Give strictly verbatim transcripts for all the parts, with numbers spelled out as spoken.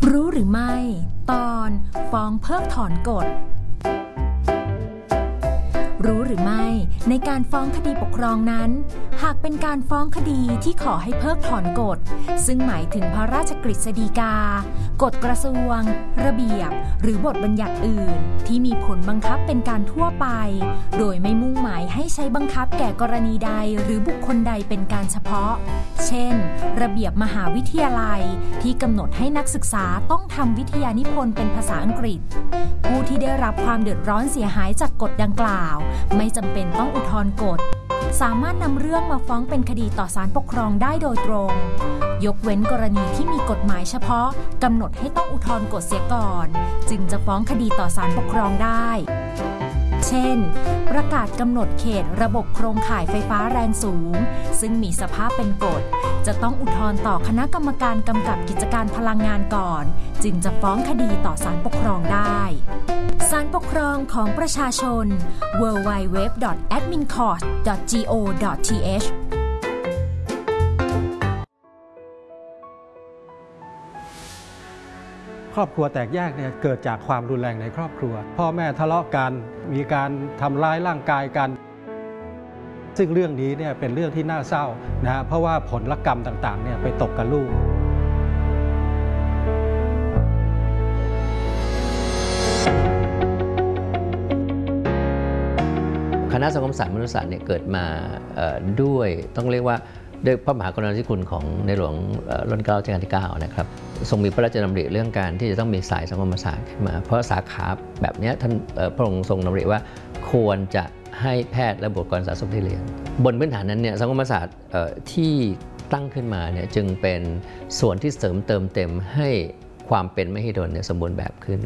รู้หรือไม่ตอนฟ้องเพิกถอนกฎรู้หรือไม่ในการฟ้องคดีปกครองนั้นหากเป็นการฟ้องคดีที่ขอให้เพิกถอนกฎซึ่งหมายถึงพระราชกฤษฎีกากฎกระทรวงระเบียบหรือบทบัญญัติอื่นที่มีผลบังคับเป็นการทั่วไปโดยไม่มุ่งหมายให้ใช้บังคับแก่กรณีใดหรือบุคคลใดเป็นการเฉพาะเช่นระเบียบมหาวิทยาลัยที่กำหนดให้นักศึกษาต้องทำวิทยานิพนธ์เป็นภาษาอังกฤษผู้ที่ได้รับความเดือดร้อนเสียหายจากกฎดังกล่าวไม่จำเป็นต้องอุทธรณ์กฎสามารถนำเรื่องมาฟ้องเป็นคดีต่อศาลปกครองได้โดยตรงยกเว้นกรณีที่มีกฎหมายเฉพาะกำหนดให้ต้องอุทธรณ์กฎเสียก่อนจึงจะฟ้องคดีต่อศาลปกครองได้เช่นประกาศกำหนดเขตระบบโครงข่ายไฟฟ้าแรงสูงซึ่งมีสภาพเป็นกฎจะต้องอุทธรณ์ต่อคณะกรรมการกำกับกิจการพลังงานก่อนจึงจะฟ้องคดีต่อศาลปกครองได้ศาลปกครองของประชาชน ดับเบิลยู ดับเบิลยู ดับเบิลยู ดอท แอดมินคอร์ท ดอท จี โอ ดอท ที เอชครอบครัวแตกแยกเนี่ยเกิดจากความรุนแรงในครอบครัวพ่อแม่ทะเลาะกันมีการทำร้ายร่างกายกันซึ่งเรื่องนี้เนี่ยเป็นเรื่องที่น่าเศร้านะเพราะว่าผลกรรมต่างๆเนี่ยไปตกกับลูกคณะสังคมศาสตร์มนุษยศาสตร์เนี่ยเกิดมาด้วยต้องเรียกว่าด้วยพระมหากรุณาธิคุณของในหลวงรัชกาลที่เก้านะครับทรงมีพระราชดำริเรื่องการที่จะต้องมีสายสังคมศาสตร์ขึ้นมาเพราะสาขาแบบนี้ท่านพระองค์ทรงดำริว่าควรจะให้แพทย์และบุคลากรสาธารณสุขที่เรียนบนพื้นฐานนั้นเนี่ยสังคมศาสตร์ที่ตั้งขึ้นมาเนี่ยจึงเป็นส่วนที่เสริมเติมเต็มให้ความเป็นมหิดลเนี่ยสมบูรณ์แบบขึ้น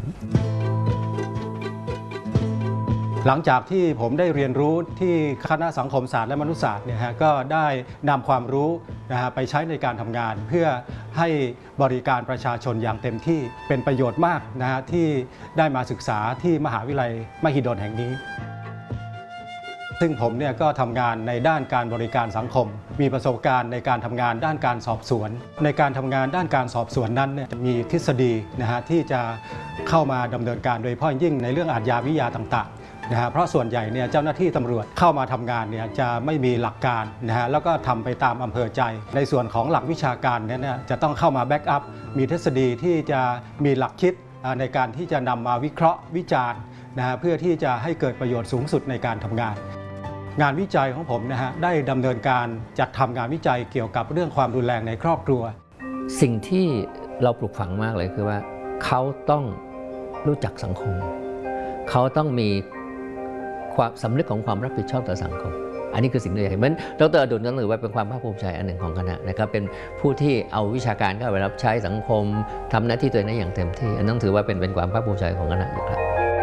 หลังจากที่ผมได้เรียนรู้ที่คณะสังคมศาสตร์และมนุษยศาสตร์เนี่ยฮะก็ได้นำความรู้นะฮะไปใช้ในการทำงานเพื่อให้บริการประชาชนอย่างเต็มที่เป็นประโยชน์มากนะฮะที่ได้มาศึกษาที่มหาวิทยาลัยมหิดลแห่งนี้ซึ่งผมเนี่ยก็ทำงานในด้านการบริการสังคมมีประสบการณ์ในการทำงานด้านการสอบสวนในการทำงานด้านการสอบสวนนั้นเนี่ยจะมีทฤษฎีนะฮะที่จะเข้ามาดำเนินการโดยเฉพาะยิ่งในเรื่องอาชญาวิทยาต่างๆนะฮะเพราะส่วนใหญ่เนี่ยเจ้าหน้าที่ตำรวจเข้ามาทำงานเนี่ยจะไม่มีหลักการนะฮะแล้วก็ทำไปตามอำเภอใจในส่วนของหลักวิชาการเนี่ยจะต้องเข้ามาแบ็กอัพมีทฤษฎีที่จะมีหลักคิดในการที่จะนำมาวิเคราะห์วิจารณ์นะฮะเพื่อที่จะให้เกิดประโยชน์สูงสุดในการทำงานงานวิจัยของผมนะฮะได้ดำเนินการจัดทำงานวิจัยเกี่ยวกับเรื่องความรุนแรงในครอบครัวสิ่งที่เราปลูกฝังมากเลยคือว่าเขาต้องรู้จักสังคมเขาต้องมีความสำนึกของความรับผิดชอบต่อสังคมอันนี้คือสิ่งที่ใหญ่เหมือนดร.อดุลก็ถือว่าเป็นความภาคภูมิใจอันหนึ่งของคณะนะครับเป็นผู้ที่เอาวิชาการเข้าไปรับใช้สังคมทำหน้าที่ตัวเองได้อย่างเต็มที่อันนั้นถือว่าเป็นเป็นความภาคภูมิใจของคณะอยู่ครับ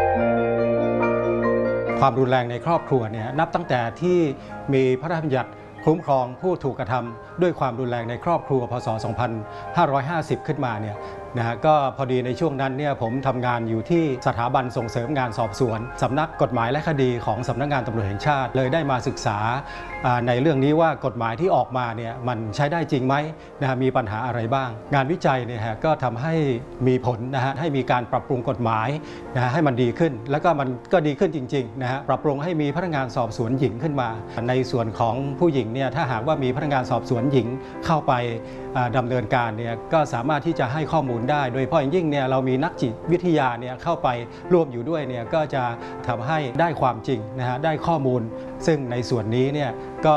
ความรุนแรงในครอบครัวเนี่ยนับตั้งแต่ที่มีพระราชบัญญัติคุ้มครองผู้ถูกกระทำด้วยความรุนแรงในครอบครัวพ.ศ. สองพันห้าร้อยห้าสิบ ขึ้นมาเนี่ยนะฮะก็พอดีในช่วงนั้นเนี่ยผมทำงานอยู่ที่สถาบันส่งเสริมงานสอบสวนสำนักกฎหมายและคดีของสำนักงานตำรวจแห่งชาติเลยได้มาศึกษาในเรื่องนี้ว่ากฎหมายที่ออกมาเนี่ยมันใช้ได้จริงไหมนะฮะมีปัญหาอะไรบ้าง งานวิจัยเนี่ยฮะก็ทำให้มีผลนะฮะให้มีการปรับปรุงกฎหมายนะฮะให้มันดีขึ้นแล้วก็มันก็ดีขึ้นจริงๆนะฮะปรับปรุงให้มีพนักงานสอบสวนหญิงขึ้นมาในส่วนของผู้หญิงเนี่ยถ้าหากว่ามีพนักงานสอบสวนหญิงเข้าไปดำเนินการเนี่ยก็สามารถที่จะให้ข้อมูลได้โดยเฉพาะอย่างยิ่งเนี่ยเรามีนักจิตวิทยาเนี่ยเข้าไปร่วมอยู่ด้วยเนี่ยก็จะทำให้ได้ความจริงนะฮะได้ข้อมูลซึ่งในส่วนนี้เนี่ยก็